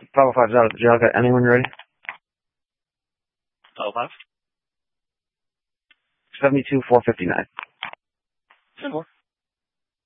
505's out of the jail. Got anyone ready? 505. 72-459. 10-4.